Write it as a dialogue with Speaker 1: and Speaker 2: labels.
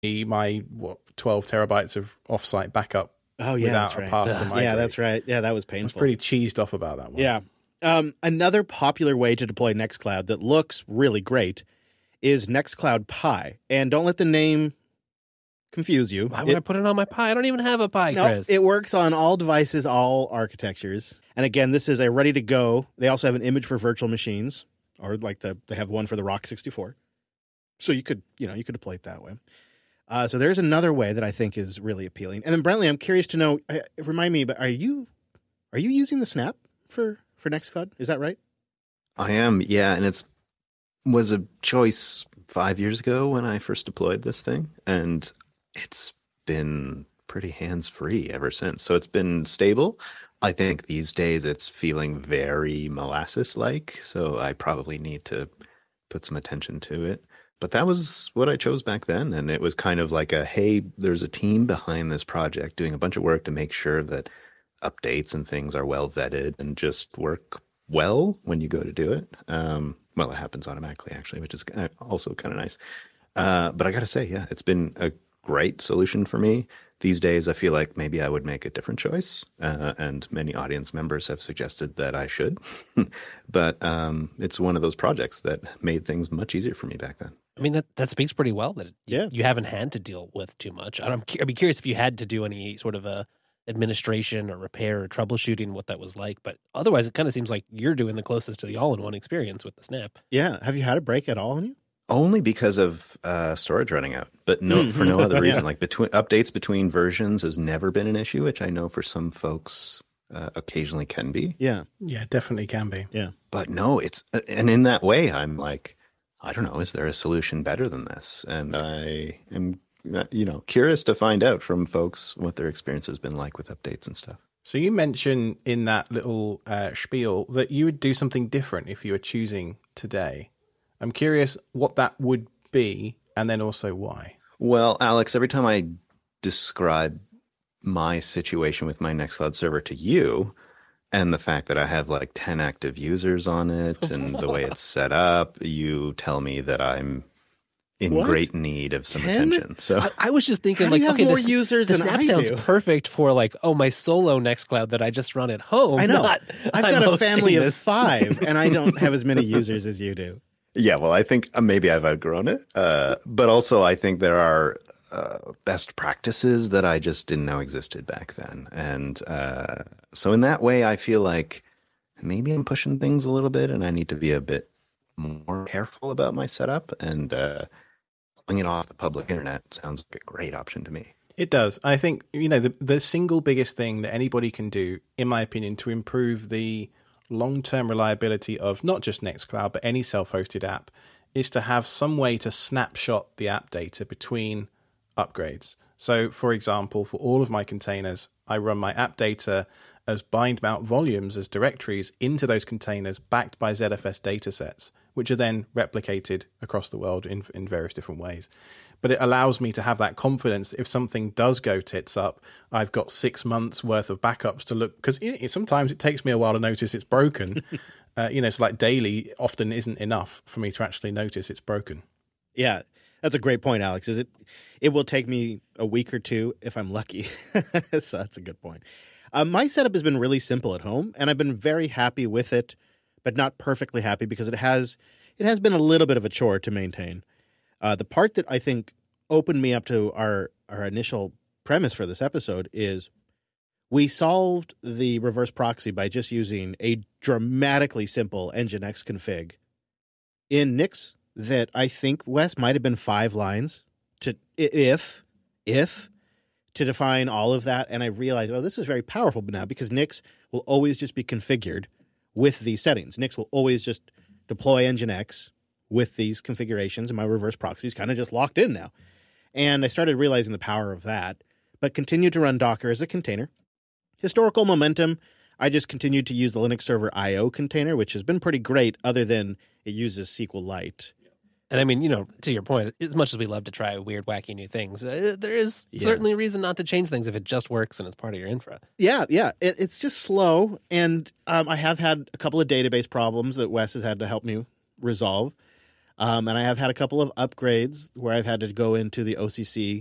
Speaker 1: my 12 terabytes of offsite backup.
Speaker 2: Oh yeah, that's right. Yeah, that's right. Yeah, that was painful.
Speaker 1: I was pretty cheesed off about that one.
Speaker 2: Yeah. Another popular way to deploy Nextcloud that looks really great is Nextcloud Pi. And don't let the name confuse you.
Speaker 3: Why would I put it on my Pi? I don't even have a Pi,
Speaker 2: no,
Speaker 3: Chris.
Speaker 2: It works on all devices, all architectures. And again, this is a ready to go. They also have an image for virtual machines, or like they have one for the Rock 64. So you could deploy it that way. So there's another way that I think is really appealing. And then Brentley, I'm curious to know, remind me, but are you using the Snap for Nextcloud? Is that right?
Speaker 4: I am, yeah, and it was a choice 5 years ago when I first deployed this thing, and it's been pretty hands-free ever since. So it's been stable. I think these days it's feeling very molasses-like, so I probably need to put some attention to it. But that was what I chose back then, and it was kind of like hey, there's a team behind this project doing a bunch of work to make sure that updates and things are well vetted and just work well when you go to do it. Well, it happens automatically, actually, which is also kind of nice. But I got to say, yeah, it's been a great solution for me. These days, I feel like maybe I would make a different choice, and many audience members have suggested that I should. But it's one of those projects that made things much easier for me back then.
Speaker 3: I mean, that speaks pretty well that you haven't had to deal with too much. I'd be curious if you had to do any sort of administration or repair or troubleshooting, what that was like. But otherwise, it kind of seems like you're doing the closest to the all-in-one experience with the Snap.
Speaker 2: Yeah. Have you had a break at all on you?
Speaker 4: Only because of storage running out, but for no other reason. Like updates between versions has never been an issue, which I know for some folks occasionally can be.
Speaker 2: Yeah.
Speaker 1: Yeah, definitely can be.
Speaker 2: Yeah.
Speaker 4: But no, and in that way, I'm like, I don't know, is there a solution better than this? And I am, curious to find out from folks what their experience has been like with updates and stuff.
Speaker 1: So you mentioned in that little spiel that you would do something different if you were choosing today. I'm curious what that would be, and then also why.
Speaker 4: Well, Alex, every time I describe my situation with my Nextcloud server to you, and the fact that I have like 10 active users on it and the way it's set up, you tell me that I'm in great need of some
Speaker 2: 10?
Speaker 4: attention. So
Speaker 3: I was just thinking,
Speaker 2: How do you have more
Speaker 3: the
Speaker 2: users
Speaker 3: the
Speaker 2: than
Speaker 3: Snap
Speaker 2: I
Speaker 3: sounds
Speaker 2: do?
Speaker 3: perfect for my solo Nextcloud that I just run at home.
Speaker 2: I know. I've got a family of
Speaker 3: this.
Speaker 2: 5, and I don't have as many users as you do.
Speaker 4: yeah, well, I think maybe I've outgrown it. But also I think there are best practices that I just didn't know existed back then. And so in that way, I feel like maybe I'm pushing things a little bit and I need to be a bit more careful about my setup. And pulling it off the public internet sounds like a great option to me.
Speaker 1: It does. I think, the single biggest thing that anybody can do, in my opinion, to improve the long-term reliability of not just Nextcloud, but any self-hosted app, is to have some way to snapshot the app data between upgrades. So, for example, for all of my containers, I run my app data as bind mount volumes, as directories into those containers backed by ZFS datasets, which are then replicated across the world in various different ways. But it allows me to have that confidence that if something does go tits up, I've got 6 months worth of backups to look, because sometimes it takes me a while to notice it's broken. So like daily often isn't enough for me to actually notice it's broken.
Speaker 2: Yeah, that's a great point, Alex. It will take me a week or two if I'm lucky. So that's a good point. My setup has been really simple at home, and I've been very happy with it, but not perfectly happy because it has been a little bit of a chore to maintain. The part that I think opened me up to our initial premise for this episode is we solved the reverse proxy by just using a dramatically simple Nginx config in Nix that I think, Wes, might have been 5 lines to to define all of that. And I realized, this is very powerful now because Nix will always just be configured with these settings. Nix will always just deploy Nginx with these configurations, and my reverse proxy is kind of just locked in now. And I started realizing the power of that, but continued to run Docker as a container. Historical momentum, I just continued to use the Linux Server IO container, which has been pretty great other than it uses SQLite.
Speaker 3: And I mean, to your point, as much as we love to try weird, wacky new things, there is certainly a reason not to change things if it just works and it's part of your infra.
Speaker 2: Yeah. It's just slow. And I have had a couple of database problems that Wes has had to help me resolve. And I have had a couple of upgrades where I've had to go into the OCC